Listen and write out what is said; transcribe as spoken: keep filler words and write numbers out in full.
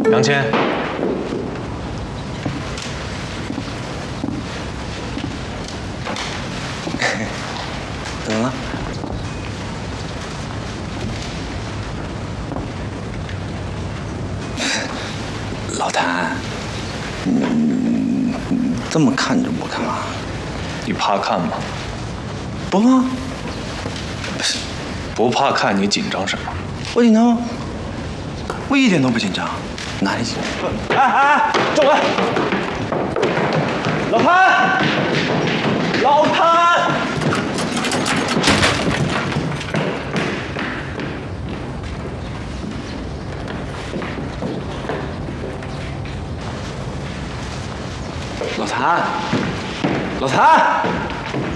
杨谦， 怎么了？老谭，你这么看着我干嘛？ 你怕看吗？ 不怕。 不怕看，你紧张什么？ 我紧张吗？我一点都不紧张，哪里紧张？哎哎，众位，老谭，老谭，老谭，老谭。